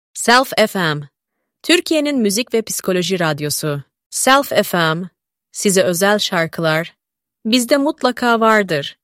Self FM, Türkiye'nin müzik ve psikoloji radyosu. Self FM, size özel şarkılar, bizde mutlaka vardır.